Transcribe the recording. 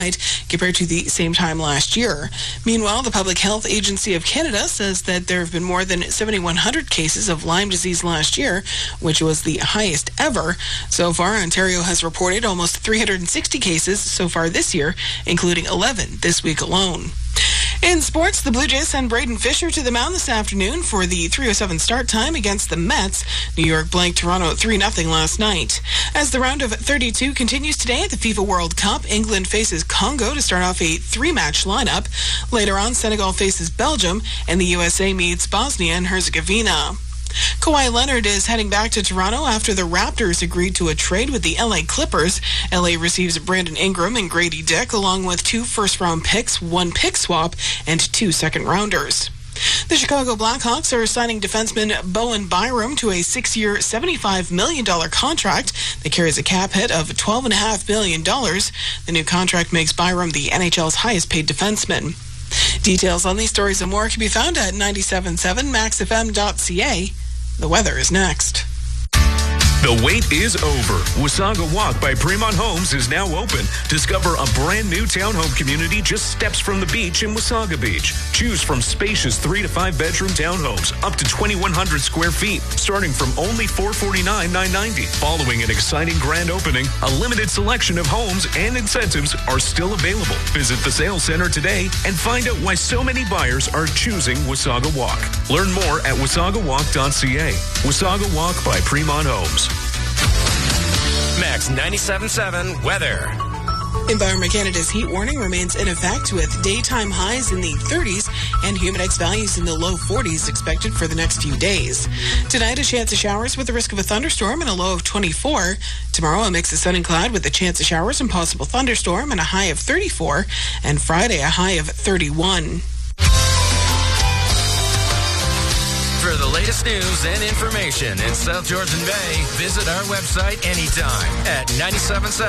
compared to the same time last year. Meanwhile, the Public Health Agency of Canada says that there have been more than 7,100 cases of Lyme disease last year, which was the highest ever. So far, Ontario has reported almost 360 cases so far this year, including 11 this week alone. In sports, the Blue Jays send Braden Fisher to the mound this afternoon for the 3:07 start time against the Mets. New York blanked Toronto 3-0 last night. As the round of 32 continues today at the FIFA World Cup, England faces Congo to start off a 3-match lineup. Later on, Senegal faces Belgium, and the USA meets Bosnia and Herzegovina. Kawhi Leonard is heading back to Toronto after the Raptors agreed to a trade with the LA Clippers. LA receives Brandon Ingram and Grady Dick, along with 2 first-round picks, 1 pick swap, and 2 second-rounders. The Chicago Blackhawks are signing defenseman Bowen Byram to a 6-year, $75 million contract that carries a cap hit of $12.5 million. The new contract makes Byram the NHL's highest-paid defenseman. Details on these stories and more can be found at 977maxfm.ca. The weather is next. The wait is over. Wasaga Walk by Fremont Homes is now open. Discover a brand new townhome community just steps from the beach in Wasaga Beach. Choose from spacious 3 to 5 bedroom townhomes up to 2,100 square feet, starting from only $449,990. Following an exciting grand opening, a limited selection of homes and incentives are still available. Visit the sales center today and find out why so many buyers are choosing Wasaga Walk. Learn more at wasagawalk.ca. Wasaga Walk by Fremont Homes. Max 97.7 weather. Environment Canada's heat warning remains in effect with daytime highs in the 30s and humidex values in the low 40s expected for the next few days. Tonight, a chance of showers with the risk of a thunderstorm and a low of 24. Tomorrow, a mix of sun and cloud with a chance of showers and possible thunderstorm and a high of 34. And Friday, a high of 31. For the latest news and information in South Georgian Bay, visit our website anytime at 977